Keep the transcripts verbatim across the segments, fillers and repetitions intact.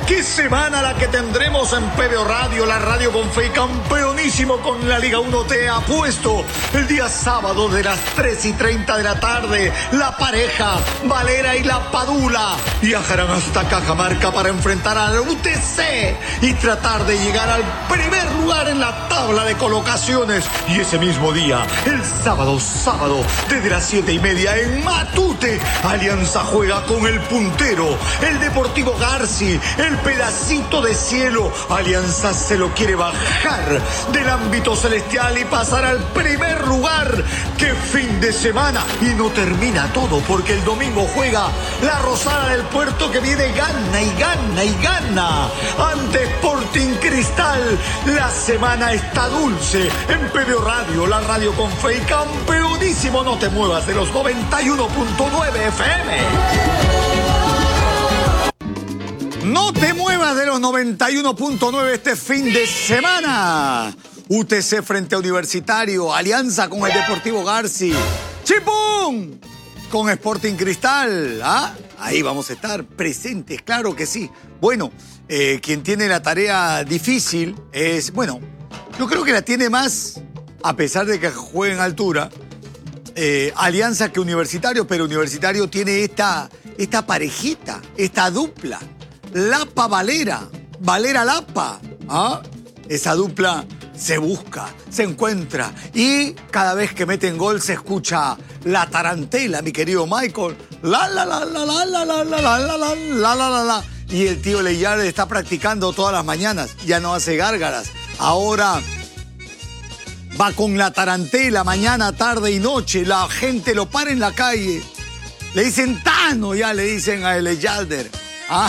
¡Qué semana la que tendremos en P B O Radio, la radio con fe, campeonísimo con la Liga uno Te ha puesto el día sábado de las tres y treinta de la tarde. La pareja Valera y la Padula viajarán hasta Cajamarca para enfrentar al U T C y tratar de llegar al primer lugar en la tabla de colocaciones. Y ese mismo día, el sábado, sábado, desde las siete y media en Matute, Alianza juega con el puntero, el Deportivo Garci, el pedacito de cielo. Alianza se lo quiere bajar del ámbito celestial y pasar al primer lugar. ¡Qué fin de semana! Y no termina todo, porque el domingo juega la Rosada del Puerto, que viene gana y gana y gana ante Sporting Cristal. La semana está dulce en P B O Radio, la radio con fe y campeonísimo. No te muevas de los noventa y uno punto nueve F M. No te muevas de los noventa y uno punto nueve este fin de semana. U T C frente a Universitario, Alianza con el Deportivo Garci, ¡Chipún! Con Sporting Cristal. ¿Ah? Ahí vamos a estar presentes, claro que sí. Bueno, eh, quien tiene la tarea difícil es, bueno, yo creo que la tiene más, a pesar de que juegue en altura, eh, Alianza que Universitario, pero Universitario tiene esta, esta parejita, esta dupla. Lapa Valera, Valera Lapa. ¿Ah? Esa dupla se busca, se encuentra y cada vez que meten gol se escucha la tarantela, mi querido Michael. La la la la la la la la la la la la la la la. Y el tío Leyard está practicando todas las mañanas, ya no hace gárgaras. Ahora va con la tarantela mañana, tarde y noche. La gente lo para en la calle. Le dicen Tano, ya le dicen a Leyard. Ah,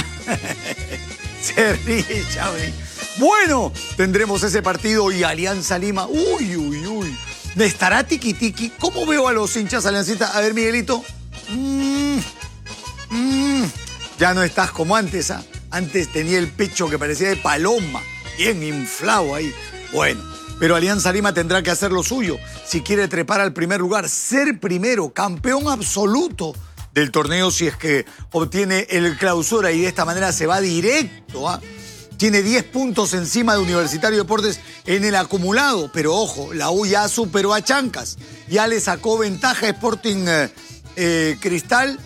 se ríe, Chávez. Bueno, tendremos ese partido y Alianza Lima. Uy, uy, uy. ¿Estará tiki tiki? ¿Cómo veo a los hinchas aliancistas? A ver, Miguelito. Mm, mm. Ya no estás como antes, ¿ah? Antes tenía el pecho que parecía de paloma. Bien inflado ahí. Bueno, pero Alianza Lima tendrá que hacer lo suyo. Si quiere trepar al primer lugar, ser primero, campeón absoluto del torneo, si es que obtiene el clausura y de esta manera se va directo. ¿Ah? Tiene diez puntos encima de Universitario Deportes en el acumulado. Pero ojo, la U ya superó a Chancas. Ya le sacó ventaja a Sporting eh, eh, Cristal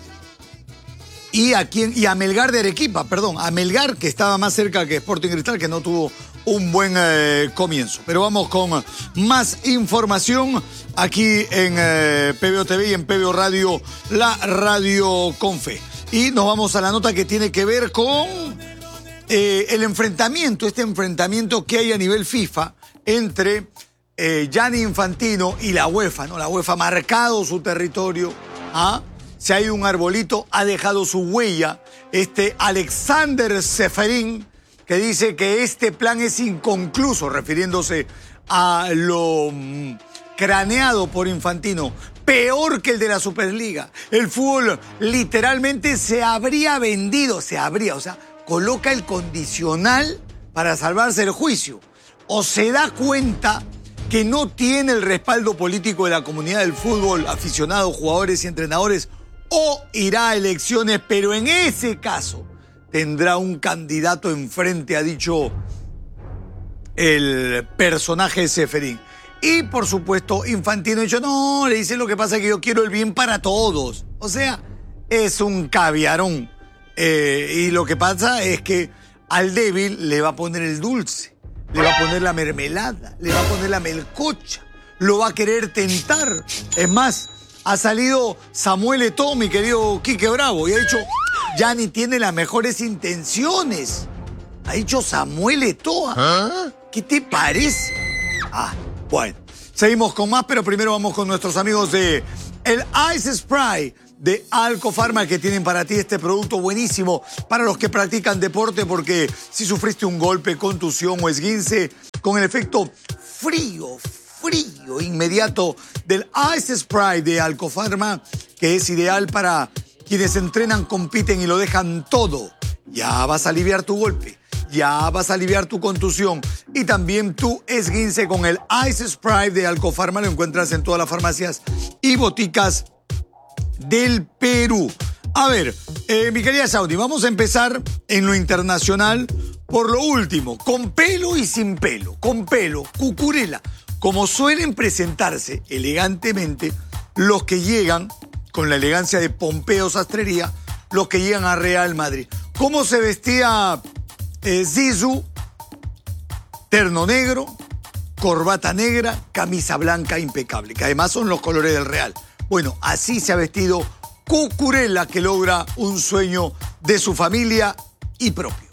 y a, quien, y a Melgar de Arequipa, perdón. A Melgar, que estaba más cerca que Sporting Cristal, que no tuvo un buen eh, comienzo. Pero vamos con más información aquí en eh, P B O T V y en P B O Radio, la radio con fe. Y nos vamos a la nota que tiene que ver con eh, el enfrentamiento, este enfrentamiento que hay a nivel FIFA entre eh, Gianni Infantino y la UEFA, ¿no? La UEFA ha marcado su territorio. ¿Ah? Si hay un arbolito, ha dejado su huella. Este Alexander Ceferín, que dice que este plan es inconcluso, refiriéndose a lo mm, craneado por Infantino, peor que el de la Superliga. El fútbol literalmente se habría vendido, se habría, o sea, coloca el condicional para salvarse el juicio. O se da cuenta que no tiene el respaldo político de la comunidad del fútbol, aficionados, jugadores y entrenadores, o irá a elecciones, pero en ese caso tendrá un candidato enfrente, ha dicho el personaje de Ceferín. Y por supuesto, Infantino ha dicho, no, le dice, lo que pasa es que yo quiero el bien para todos. O sea, es un caviarón. Eh, y lo que pasa es que al débil le va a poner el dulce, le va a poner la mermelada, le va a poner la melcocha, lo va a querer tentar. Es más, ha salido Samuel Eto'o, mi querido Quique Bravo, y ha dicho, Gianni tiene las mejores intenciones. Ha dicho Samuel Eto'o. ¿Ah? ¿Qué te parece? Ah, bueno. Seguimos con más, pero primero vamos con nuestros amigos de el Ice Spray de Alcofarma, que tienen para ti este producto buenísimo para los que practican deporte, porque si sufriste un golpe, contusión o esguince, con el efecto frío, frío inmediato del Ice Spray de Alcofarma, que es ideal para quienes entrenan, compiten y lo dejan todo, ya vas a aliviar tu golpe, ya vas a aliviar tu contusión y también tu esguince con el Ice Spray de Alcofarma. Lo encuentras en todas las farmacias y boticas del Perú. A ver, eh, mi querida Saudi, vamos a empezar en lo internacional por lo último, con pelo y sin pelo, con pelo, Cucurella, como suelen presentarse elegantemente los que llegan, con la elegancia de Pompeo Sastrería, los que llegan a Real Madrid. ¿Cómo se vestía eh, Zizou? Terno negro, corbata negra, camisa blanca impecable, que además son los colores del Real. Bueno, así se ha vestido Cucurella, que logra un sueño de su familia y propio.